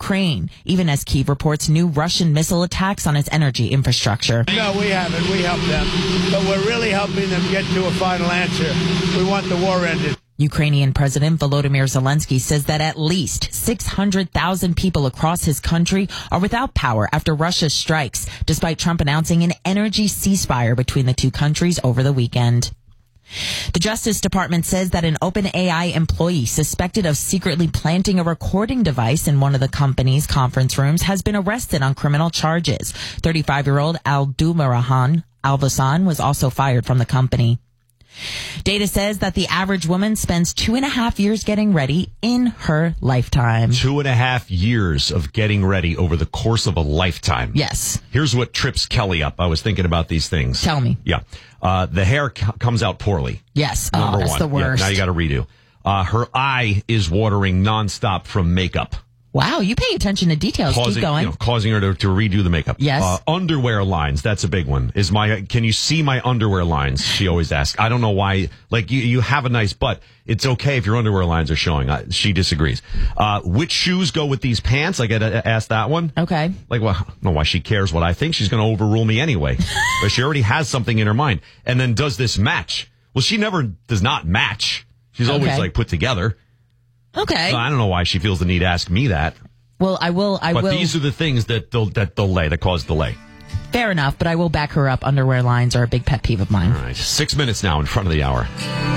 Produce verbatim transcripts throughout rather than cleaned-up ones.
Ukraine, even as Kyiv reports new Russian missile attacks on its energy infrastructure. No, we haven't. We helped them. But we're really helping them get to a final answer. We want the war ended. Ukrainian President Volodymyr Zelensky says that at least six hundred thousand people across his country are without power after Russia's strikes, despite Trump announcing an energy ceasefire between the two countries over the weekend. The Justice Department says that an OpenAI employee suspected of secretly planting a recording device in one of the company's conference rooms has been arrested on criminal charges. thirty-five-year-old Abdulmarahan Alvasan was also fired from the company. Data says that the average woman spends two and a half years getting ready in her lifetime. Two and a half years of getting ready over the course of a lifetime. Yes. Here's what trips Kelly up. I was thinking about these things. Tell me. Yeah. Uh, the hair c- comes out poorly. Yes. Number oh, that's one. the worst. Yeah, now you got to redo. Uh, her eye is watering nonstop from makeup. Wow, you pay attention to details. Causing, Keep going. You know, causing her to, to redo the makeup. Yes. Uh, underwear lines. That's a big one. Is my Can you see my underwear lines? She always asks. I don't know why. Like, you, you have a nice butt. It's okay if your underwear lines are showing. Uh, she disagrees. Uh, which shoes go with these pants? I get asked that one. Okay. Like, well, I don't know why she cares what I think. She's going to overrule me anyway. But she already has something in her mind. And then does this match? Well, she never does not match. She's always Okay. like put together. Okay. So I don't know why she feels the need to ask me that. Well, I will. I But will. these are the things that del- that delay, that cause delay. Fair enough, but I will back her up. Underwear lines are a big pet peeve of mine. All right. Six minutes now in front of the hour.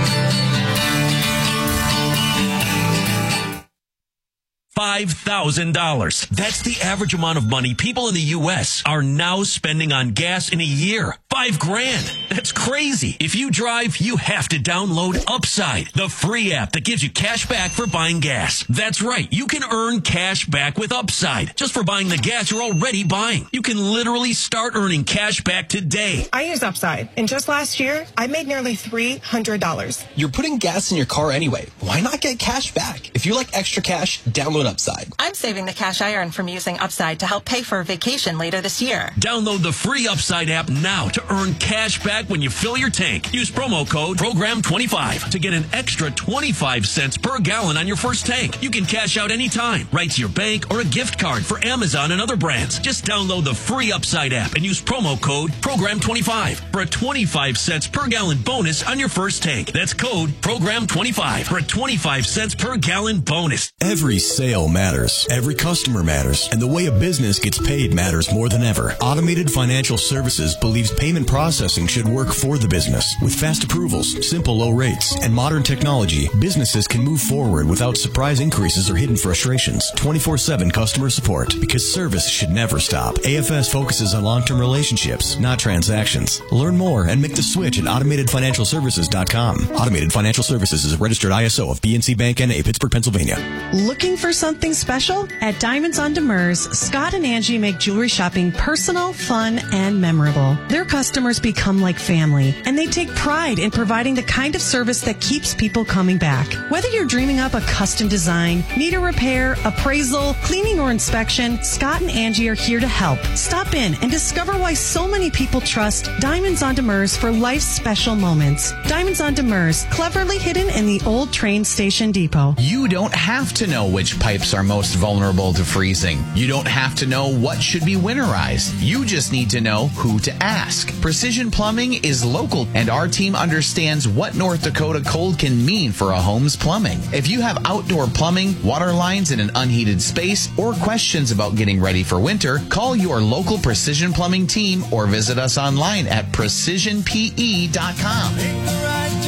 five thousand dollars. That's the average amount of money people in the U S are now spending on gas in a year. Five grand. That's crazy. If you drive, you have to download Upside, the free app that gives you cash back for buying gas. That's right. You can earn cash back with Upside just for buying the gas you're already buying. You can literally start earning cash back today. I use Upside, and just last year, I made nearly three hundred dollars. You're putting gas in your car anyway. Why not get cash back? If you like extra cash, download Upside. I'm saving the cash I earn from using Upside to help pay for a vacation later this year. Download the free Upside app now to earn cash back when you fill your tank. Use promo code program twenty-five to get an extra twenty-five cents per gallon on your first tank. You can cash out anytime, right to your bank or a gift card for Amazon and other brands. Just download the free Upside app and use promo code program twenty-five for a twenty-five cents per gallon bonus on your first tank. That's code program twenty-five for a twenty-five cents per gallon bonus. Every sale matters. Every customer matters. And the way a business gets paid matters more than ever. Automated Financial Services believes payment processing should work for the business. With fast approvals, simple low rates, and modern technology, businesses can move forward without surprise increases or hidden frustrations. twenty-four seven customer support, because service should never stop. A F S focuses on long-term relationships, not transactions. Learn more and make the switch at automated financial services dot com. Automated Financial Services is a registered I S O of B N C Bank N A, Pittsburgh, Pennsylvania. Looking for something special? At Diamonds on Demers, Scott and Angie make jewelry shopping personal, fun, and memorable. Their customers become like family, and they take pride in providing the kind of service that keeps people coming back. Whether you're dreaming up a custom design, need a repair, appraisal, cleaning, or inspection, Scott and Angie are here to help. Stop in and discover why so many people trust Diamonds on Demers for life's special moments. Diamonds on Demers, cleverly hidden in the old train station depot. You don't have to know which pipes are most vulnerable to freezing. You don't have to know what should be winterized. You just need to know who to ask. Precision Plumbing is local, and our team understands what North Dakota cold can mean for a home's plumbing. If you have outdoor plumbing, water lines in an unheated space, or questions about getting ready for winter, call your local Precision Plumbing team or visit us online at precision p e dot com. Make the right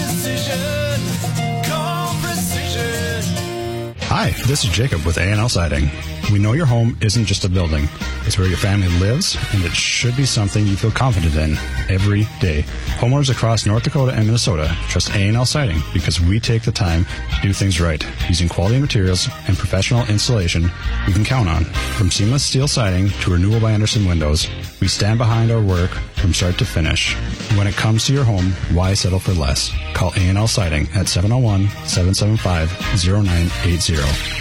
decision. Call Precision. Hi, this is Jacob with A and L Siding. We know your home isn't just a building. It's where your family lives, and it should be something you feel confident in every day. Homeowners across North Dakota and Minnesota trust A and L Siding because we take the time to do things right, using quality materials and professional installation you can count on. From seamless steel siding to renewal by Andersen windows, we stand behind our work from start to finish. When it comes to your home, why settle for less? Call A and L Siding at seven oh one, seven seven five, oh nine eight oh.